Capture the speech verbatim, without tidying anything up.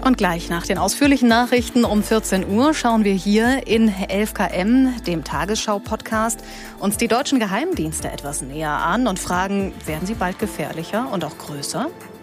Und gleich nach den ausführlichen Nachrichten um vierzehn Uhr schauen wir hier in elf K M, dem Tagesschau-Podcast, uns die deutschen Geheimdienste etwas näher an und fragen, werden sie bald gefährlicher und auch größer?